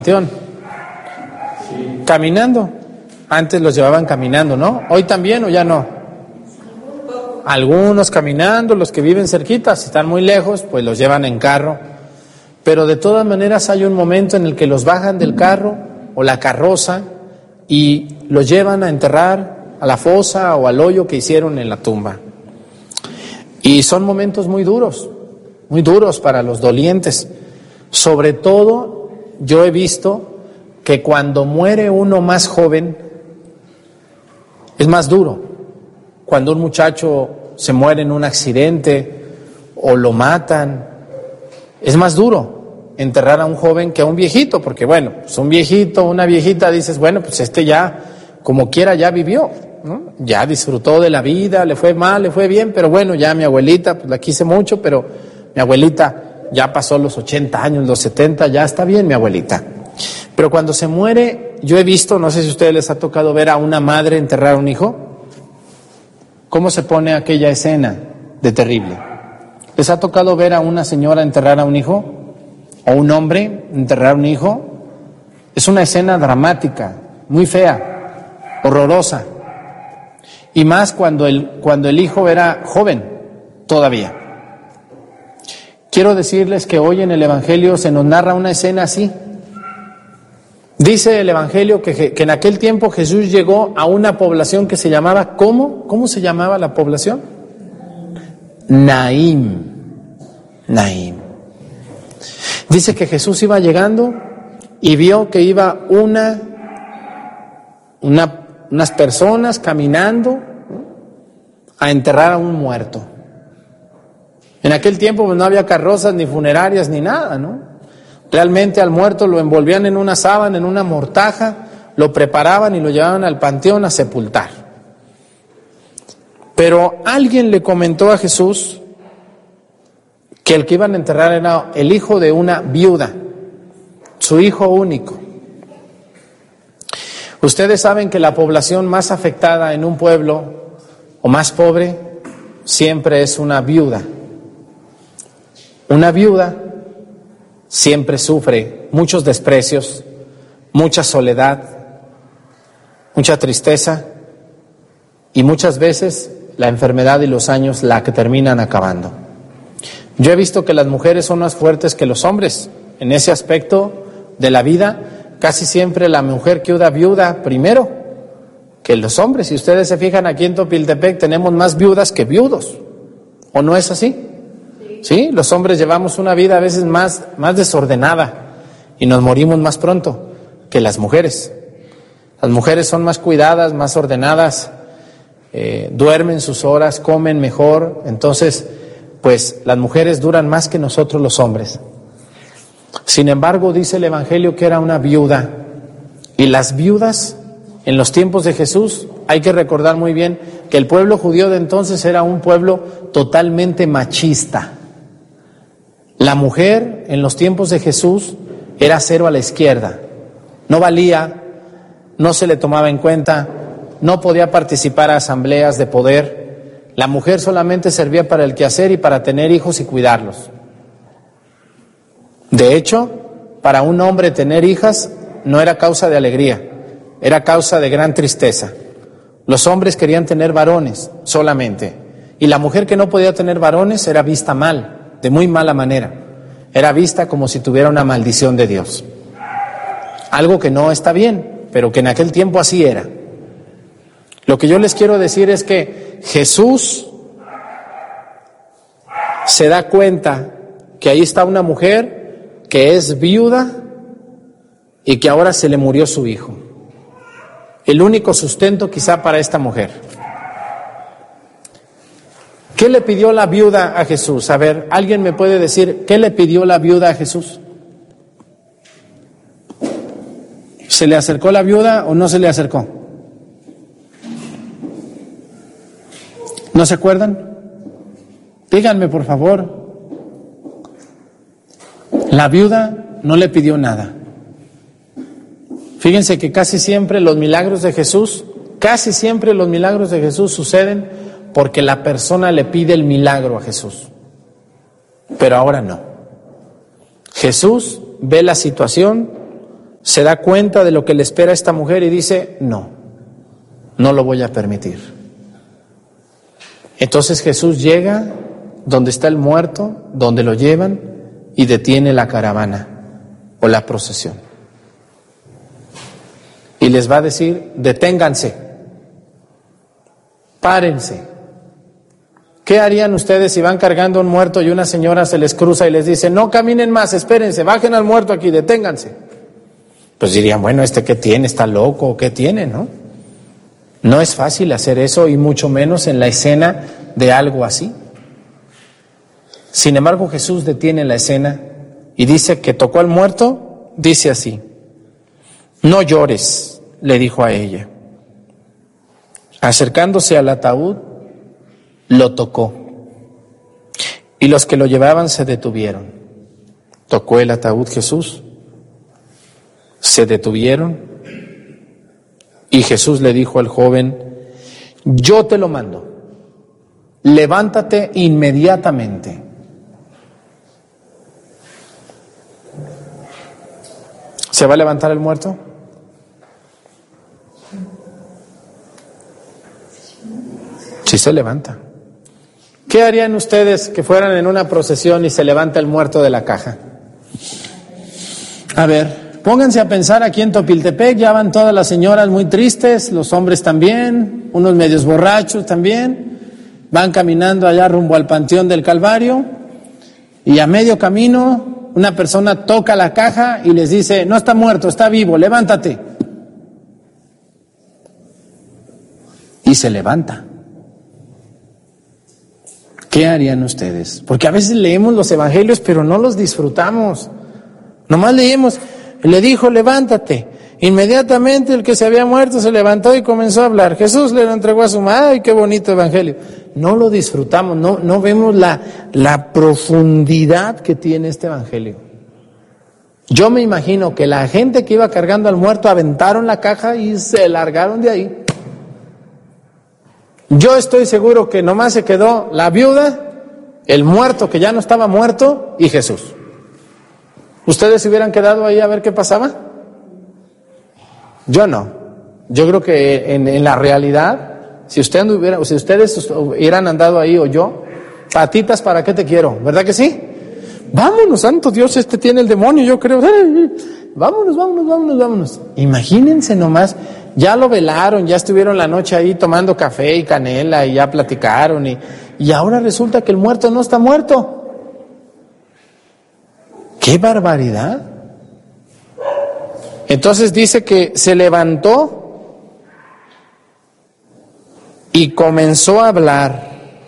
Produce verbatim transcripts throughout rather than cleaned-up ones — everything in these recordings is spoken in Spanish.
Caminando. Antes los llevaban caminando, ¿no? Hoy también o ya no. Algunos caminando, los que viven cerquita, si están muy lejos, pues los llevan en carro. Pero de todas maneras hay un momento en el que los bajan del carro o la carroza y los llevan a enterrar a la fosa o al hoyo que hicieron en la tumba. Y son momentos muy duros, muy duros para los dolientes. Sobre todo, yo he visto que cuando muere uno más joven, es más duro. Cuando un muchacho se muere en un accidente o lo matan, es más duro enterrar a un joven que a un viejito, porque bueno, pues un viejito, una viejita, dices, bueno, pues este ya, como quiera, ya vivió, ¿no? Ya disfrutó de la vida, le fue mal, le fue bien, pero bueno, ya mi abuelita, pues la quise mucho, pero mi abuelita ya pasó los ochenta años, los setenta, ya está bien mi abuelita. Pero cuando se muere, yo he visto, no sé si a ustedes les ha tocado ver a una madre enterrar a un hijo. ¿Cómo se pone aquella escena de terrible? ¿Les ha tocado ver a una señora enterrar a un hijo? ¿O un hombre enterrar a un hijo? Es una escena dramática, muy fea, horrorosa. Y más cuando el, cuando el hijo era joven, todavía. Quiero decirles que hoy en el Evangelio se nos narra una escena así. Dice el Evangelio que, que en aquel tiempo Jesús llegó a una población que se llamaba, ¿cómo? ¿Cómo se llamaba la población? Naín. Naín. Dice que Jesús iba llegando y vio que iba una, una, unas personas caminando a enterrar a un muerto. En aquel tiempo pues, no había carrozas ni funerarias ni nada, ¿no? Realmente al muerto lo envolvían en una sábana, en una mortaja, lo preparaban y lo llevaban al panteón a sepultar. Pero alguien le comentó a Jesús que el que iban a enterrar era el hijo de una viuda, su hijo único. Ustedes saben que la población más afectada en un pueblo o más pobre siempre es una viuda. Una viuda siempre sufre muchos desprecios, mucha soledad, mucha tristeza y muchas veces la enfermedad y los años la que terminan acabando. Yo he visto que las mujeres son más fuertes que los hombres en ese aspecto de la vida. Casi siempre la mujer queda viuda primero que los hombres. Si ustedes se fijan, aquí en Topiltepec tenemos más viudas que viudos, ¿o no es así? Sí, los hombres llevamos una vida a veces más, más desordenada y nos morimos más pronto que las mujeres. Las mujeres son más cuidadas, más ordenadas, eh, duermen sus horas, comen mejor, entonces, pues las mujeres duran más que nosotros los hombres. Sin embargo, dice el Evangelio que era una viuda, y las viudas en los tiempos de Jesús, hay que recordar muy bien que el pueblo judío de entonces era un pueblo totalmente machista. La mujer en los tiempos de Jesús era cero a la izquierda, no valía, no se le tomaba en cuenta, no podía participar a asambleas de poder. La mujer solamente servía para el quehacer y para tener hijos y cuidarlos. De hecho, para un hombre tener hijas no era causa de alegría, era causa de gran tristeza. Los hombres querían tener varones solamente, y la mujer que no podía tener varones era vista mal, de muy mala manera. Era vista como si tuviera una maldición de Dios. Algo que no está bien, pero que en aquel tiempo así era. Lo que yo les quiero decir es que Jesús se da cuenta que ahí está una mujer que es viuda y que ahora se le murió su hijo. El único sustento quizá para esta mujer. ¿Qué le pidió la viuda a Jesús? A ver, ¿alguien me puede decir qué le pidió la viuda a Jesús? ¿Se le acercó la viuda o no se le acercó? ¿No se acuerdan? Díganme, por favor. La viuda no le pidió nada. Fíjense que casi siempre los milagros de Jesús, casi siempre los milagros de Jesús suceden porque la persona le pide el milagro a Jesús. Pero ahora no. Jesús ve la situación, se da cuenta de lo que le espera a esta mujer y dice, no, no lo voy a permitir. Entonces Jesús llega donde está el muerto, donde lo llevan, y detiene la caravana o la procesión. Y les va a decir, deténganse, párense. ¿Qué harían ustedes si van cargando un muerto y una señora se les cruza y les dice, no caminen más, espérense, bajen al muerto aquí, deténganse? Pues dirían, bueno, ¿este qué tiene? ¿Está loco? ¿Qué tiene? ¿No? No es fácil hacer eso, y mucho menos en la escena de algo así. Sin embargo, Jesús detiene la escena y dice que tocó al muerto, dice así, no llores, le dijo a ella. Acercándose al ataúd, lo tocó, y los que lo llevaban se detuvieron. Tocó el ataúd Jesús, se detuvieron, y Jesús le dijo al joven, yo te lo mando, levántate inmediatamente. ¿Se va a levantar el muerto? Sí se levanta. ¿Qué harían ustedes que fueran en una procesión y se levanta el muerto de la caja? A ver, pónganse a pensar, aquí en Topiltepec ya van todas las señoras muy tristes, los hombres también, unos medios borrachos también, van caminando allá rumbo al Panteón del Calvario, y a medio camino una persona toca la caja y les dice, no está muerto, está vivo, levántate. Y se levanta. ¿Qué harían ustedes? Porque a veces leemos los evangelios, pero no los disfrutamos. Nomás leemos, le dijo, levántate. Inmediatamente el que se había muerto se levantó y comenzó a hablar. Jesús le lo entregó a su madre. ¡Ay, qué bonito evangelio! No lo disfrutamos, no, no vemos la, la profundidad que tiene este evangelio. Yo me imagino que la gente que iba cargando al muerto aventaron la caja y se largaron de ahí. Yo estoy seguro que nomás se quedó la viuda, el muerto que ya no estaba muerto, y Jesús. ¿Ustedes se hubieran quedado ahí a ver qué pasaba? Yo no. Yo creo que en, en la realidad, si, usted hubiera, si ustedes hubieran andado ahí o yo, patitas, ¿para qué te quiero? ¿Verdad que sí? Vámonos, santo Dios, este tiene el demonio, yo creo. Vámonos, vámonos, vámonos, vámonos. Imagínense nomás, ya lo velaron, ya estuvieron la noche ahí tomando café y canela y ya platicaron y, y ahora resulta que el muerto no está muerto. ¡Qué barbaridad! Entonces dice que se levantó y comenzó a hablar.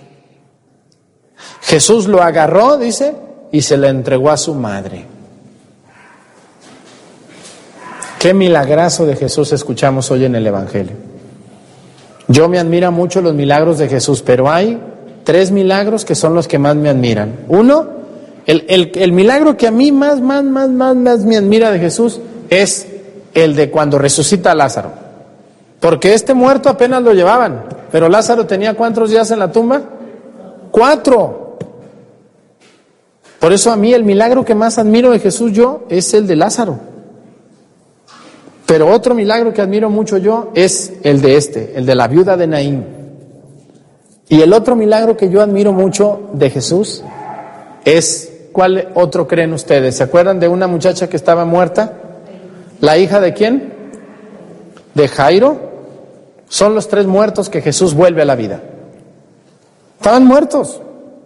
Jesús lo agarró, dice, y se le entregó a su madre. Qué milagrazo de Jesús escuchamos hoy en el Evangelio. Yo me admira mucho los milagros de Jesús, pero hay tres milagros que son los que más me admiran. Uno, el, el, el milagro que a mí más, más, más, más, más me admira de Jesús es el de cuando resucita a Lázaro. Porque este muerto apenas lo llevaban, pero Lázaro tenía ¿cuántos días en la tumba? Cuatro. Por eso a mí el milagro que más admiro de Jesús yo es el de Lázaro. Pero otro milagro que admiro mucho yo es el de este, el de la viuda de Naín. Y el otro milagro que yo admiro mucho de Jesús es, ¿cuál otro creen ustedes? ¿Se acuerdan de una muchacha que estaba muerta? ¿La hija de quién? ¿De Jairo? Son los tres muertos que Jesús vuelve a la vida. Estaban muertos.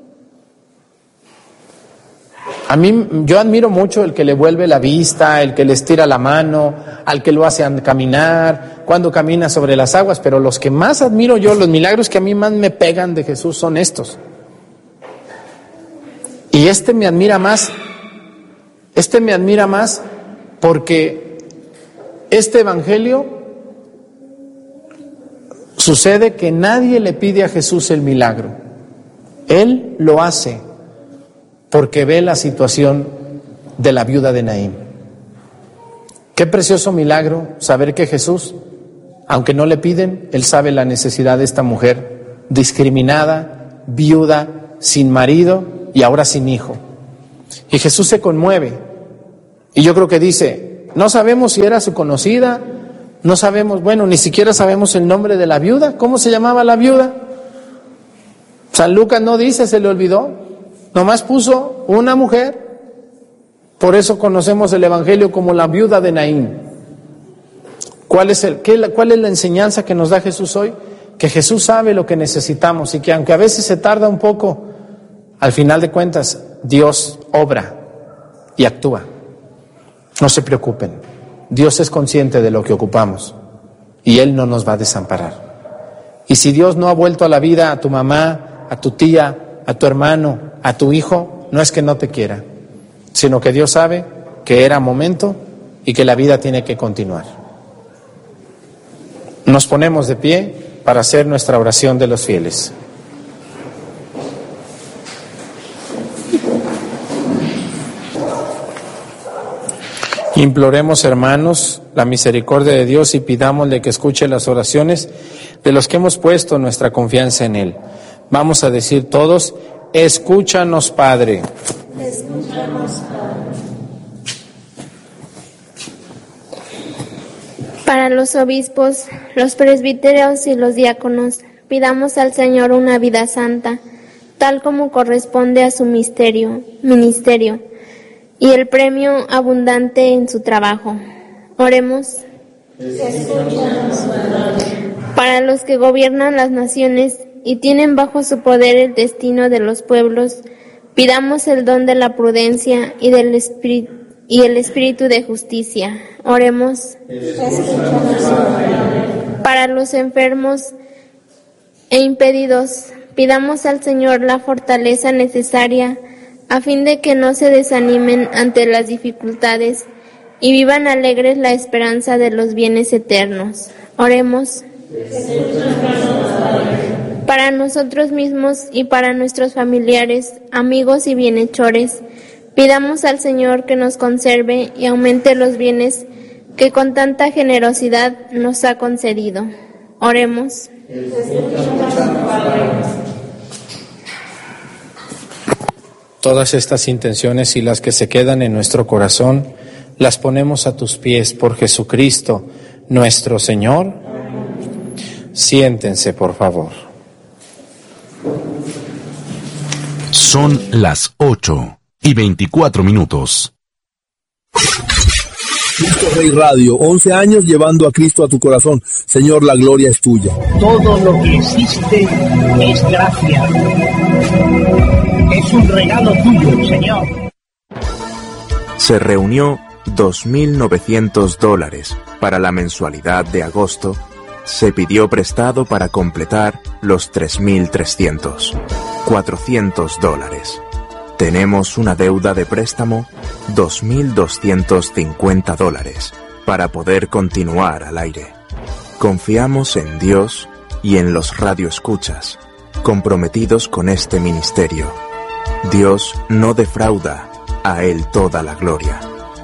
A mí, yo admiro mucho el que le vuelve la vista, el que le estira la mano, al que lo hace caminar, cuando camina sobre las aguas, pero los que más admiro yo, los milagros que a mí más me pegan de Jesús son estos. Y este me admira más, este me admira más porque este evangelio sucede que nadie le pide a Jesús el milagro. Él lo hace porque ve la situación de la viuda de Naín. Qué precioso milagro saber que Jesús, aunque no le piden, Él sabe la necesidad de esta mujer, discriminada, viuda, sin marido y ahora sin hijo. Y Jesús se conmueve. Y yo creo que dice, No sabemos si era su conocida, no sabemos, bueno, ni siquiera sabemos el nombre de la viuda. ¿Cómo se llamaba la viuda? San Lucas no dice, se le olvidó. Nomás puso una mujer. Por eso conocemos el Evangelio como la viuda de Naín. ¿Cuál es, el, qué, ¿Cuál es la enseñanza que nos da Jesús hoy? Que Jesús sabe lo que necesitamos y que aunque a veces se tarda un poco, al final de cuentas, Dios obra y actúa. No se preocupen. Dios es consciente de lo que ocupamos y Él no nos va a desamparar. Y si Dios no ha vuelto a la vida a tu mamá, a tu tía, a tu hermano, a tu hijo, no es que no te quiera, sino que Dios sabe que era momento y que la vida tiene que continuar. Nos ponemos de pie para hacer nuestra oración de los fieles. Imploremos, hermanos, la misericordia de Dios y pidámosle que escuche las oraciones de los que hemos puesto nuestra confianza en Él. Vamos a decir todos: escúchanos, Padre. Escúchanos, Padre. Para los obispos, los presbíteros y los diáconos, pidamos al Señor una vida santa, tal como corresponde a su misterio, ministerio, y el premio abundante en su trabajo. Oremos. Para los que gobiernan las naciones y tienen bajo su poder el destino de los pueblos, pidamos el don de la prudencia y del espíritu y el espíritu de justicia. Oremos. Para los enfermos e impedidos, pidamos al Señor la fortaleza necesaria a fin de que no se desanimen ante las dificultades y vivan alegres la esperanza de los bienes eternos. Oremos. Para nosotros mismos y para nuestros familiares, amigos y bienhechores, pidamos al Señor que nos conserve y aumente los bienes que con tanta generosidad nos ha concedido. Oremos. Todas estas intenciones y las que se quedan en nuestro corazón, las ponemos a tus pies por Jesucristo, nuestro Señor. Siéntense, por favor. Son las ocho y veinticuatro minutos. Cristo Rey Radio, once años llevando a Cristo a tu corazón. Señor, la gloria es tuya. Todo lo que existe es gracia. Es un regalo tuyo, Señor. Se reunió dos mil novecientos dólares para la mensualidad de agosto. Se pidió prestado para completar los tres mil trescientos. cuatrocientos dólares. Tenemos una deuda de préstamo, dos mil doscientos cincuenta dólares, para poder continuar al aire. Confiamos en Dios y en los radioescuchas, comprometidos con este ministerio. Dios no defrauda, a Él toda la gloria.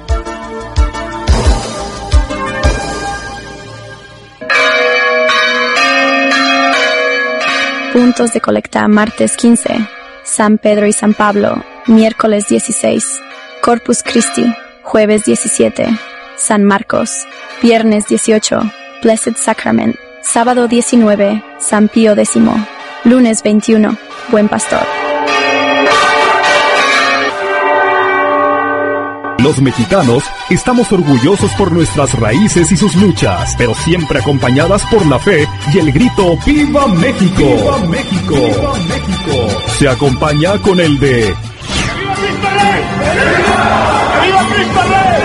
Puntos de colecta martes quince, San Pedro y San Pablo, miércoles dieciséis, Corpus Christi, jueves diecisiete, San Marcos, viernes dieciocho, Blessed Sacrament, sábado diecinueve, San Pío X, lunes veintiuno, Buen Pastor. Los mexicanos estamos orgullosos por nuestras raíces y sus luchas, pero siempre acompañadas por la fe y el grito ¡Viva México! ¡Viva México! ¡Viva México! Se acompaña con el de ¡Viva Cristo Rey! ¡Viva Cristo Rey!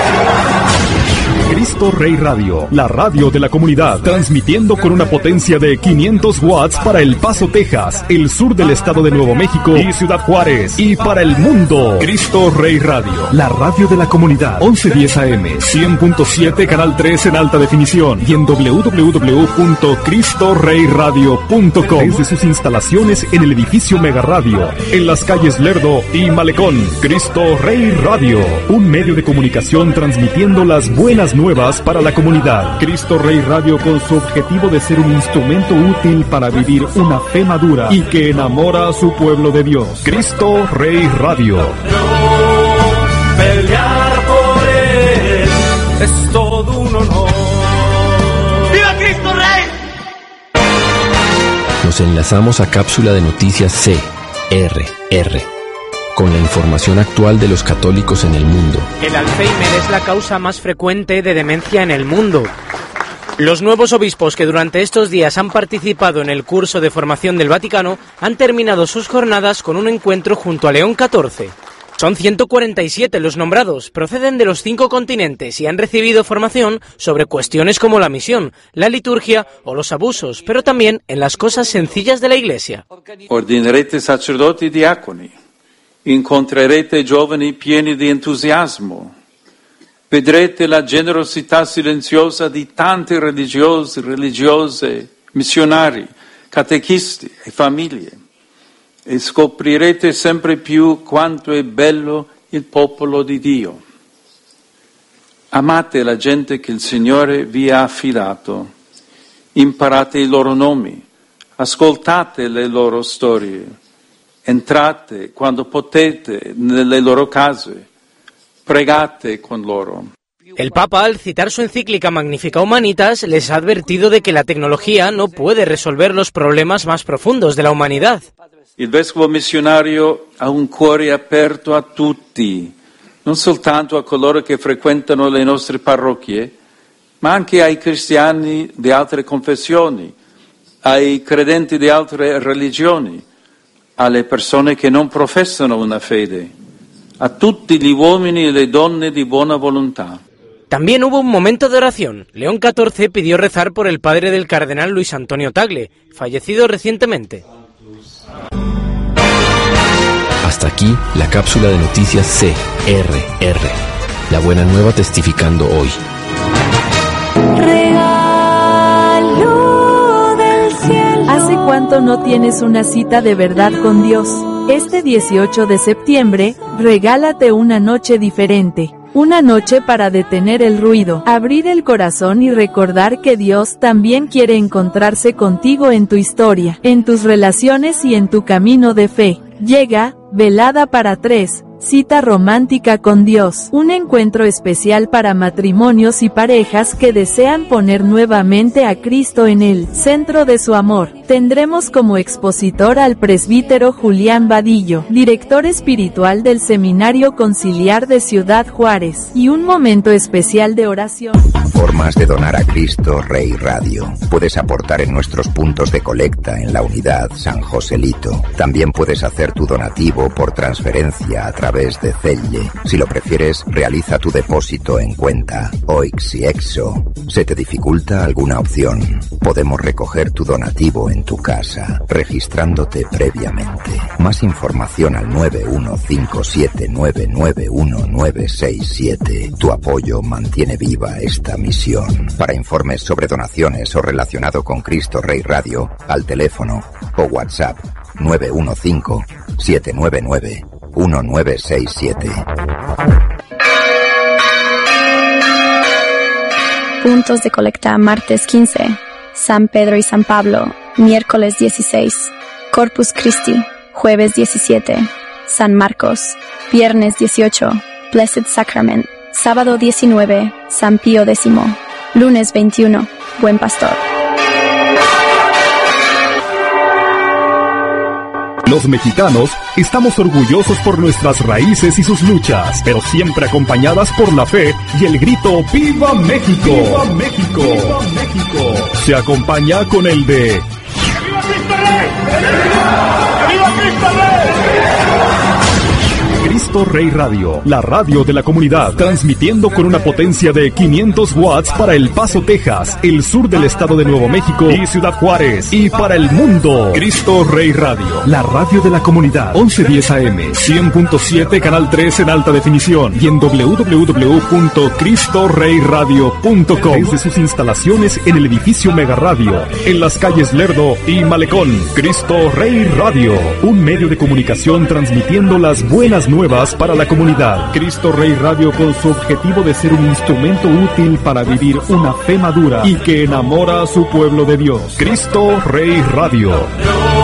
Cristo Rey Radio, la radio de la comunidad, transmitiendo con una potencia de quinientos watts para El Paso, Texas, el sur del estado de Nuevo México y Ciudad Juárez, y para el mundo. Cristo Rey Radio, la radio de la comunidad, once diez A M, cien punto siete, canal tres en alta definición, y en doble u doble u doble u punto cristo rey radio punto com. Desde sus instalaciones en el edificio Mega Radio, en las calles Lerdo y Malecón. Cristo Rey Radio, un medio de comunicación transmitiendo las buenas nuevas para la comunidad. Cristo Rey Radio, con su objetivo de ser un instrumento útil para vivir una fe madura y que enamora a su pueblo de Dios. Cristo Rey Radio. Pelear por él. es todo un honor. ¡Viva Cristo Rey! Nos enlazamos a cápsula de noticias C R R con la información actual de los católicos en el mundo. El Alzheimer es la causa más frecuente de demencia en el mundo. Los nuevos obispos que durante estos días han participado en el curso de formación del Vaticano han terminado sus jornadas con un encuentro junto a León catorce. Son ciento cuarenta y siete los nombrados, proceden de los cinco continentes y han recibido formación sobre cuestiones como la misión, la liturgia o los abusos, pero también en las cosas sencillas de la Iglesia. Ordinerete sacerdoti e diaconi, incontrerete giovani pieni di entusiasmo, vedrete la generosità silenziosa di tanti religiosi, religiose, missionari, catechisti e famiglie. E scoprirete sempre più quanto è bello il popolo di Dio. Amate la gente che il Signore vi ha affidato, imparate i loro nomi, ascoltate le loro storie, entrate quando potete nelle loro case, pregate con loro. El Papa, al citar su encíclica Magnificat Humanitas, les ha advertido de que la tecnología no puede resolver los problemas más profundos de la humanidad. Il vescovo missionario ha un cuore aperto a tutti, non soltanto a coloro che frequentano le nostre parrocchie, ma anche ai cristiani di altre confessioni, ai credenti di altre religioni, alle persone che non professano una fede, a tutti gli uomini e le donne di buona volontà. También hubo un momento de oración. León catorce pidió rezar por el padre del cardenal Luis Antonio Tagle, fallecido recientemente. Hasta aquí la cápsula de noticias C R R. La buena nueva testificando hoy. Regalo del cielo. ¿Hace cuánto no tienes una cita de verdad con Dios? Este dieciocho de septiembre, regálate una noche diferente. Una noche para detener el ruido, abrir el corazón y recordar que Dios también quiere encontrarse contigo en tu historia, en tus relaciones y en tu camino de fe. Llega, Velada para tres, cita romántica con Dios, un encuentro especial para matrimonios y parejas que desean poner nuevamente a Cristo en el centro de su amor. Tendremos como expositor al presbítero Julián Vadillo, director espiritual del Seminario Conciliar de Ciudad Juárez, y un momento especial de oración. Formas de donar a Cristo Rey Radio. Puedes aportar en nuestros puntos de colecta en la unidad San Joselito. También puedes hacer tu donativo por transferencia a través de Zelle. Si lo prefieres, realiza tu depósito en cuenta Oix y Exo. ¿Se te dificulta alguna opción? Podemos recoger tu donativo en tu casa, registrándote previamente. Más información al nueve uno cinco siete nueve nueve uno nueve seis siete. Tu apoyo mantiene viva esta misión. Para informes sobre donaciones o relacionado con Cristo Rey Radio, al teléfono o WhatsApp nueve uno cinco siete nueve nueve uno nueve seis siete. Puntos de colecta martes quince, San Pedro y San Pablo, miércoles dieciséis, Corpus Christi, jueves diecisiete, San Marcos, viernes dieciocho, Blessed Sacrament, sábado diecinueve, San Pío X, lunes veintiuno, Buen Pastor. Los mexicanos estamos orgullosos por nuestras raíces y sus luchas, pero siempre acompañadas por la fe y el grito ¡Viva México! ¡Viva México! ¡Viva México! Se acompaña con el de ¡Viva Cristo Rey! ¡Viva Cristo Rey! Cristo Rey Radio, la radio de la comunidad, transmitiendo con una potencia de quinientos watts para El Paso, Texas, el sur del estado de Nuevo México y Ciudad Juárez, y para el mundo. Cristo Rey Radio, la radio de la comunidad, once diez A M, cien punto siete, canal tres en alta definición, y en doble u doble u doble u punto cristo rey radio punto com. Desde sus instalaciones en el edificio Mega Radio, en las calles Lerdo y Malecón. Cristo Rey Radio, un medio de comunicación transmitiendo las buenas nuevas para la comunidad. Cristo Rey Radio, con su objetivo de ser un instrumento útil para vivir una fe madura y que enamora a su pueblo de Dios. Cristo Rey Radio.